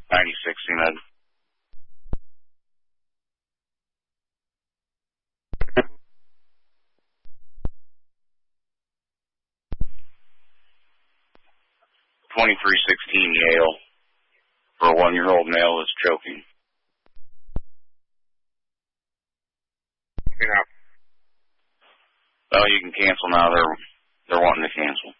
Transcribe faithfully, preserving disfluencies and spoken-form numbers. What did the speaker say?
ninety sixty med. twenty-three sixteen Yale for a one-year-old male that's choking. Yeah. Well, you can cancel now. They're they're wanting to cancel.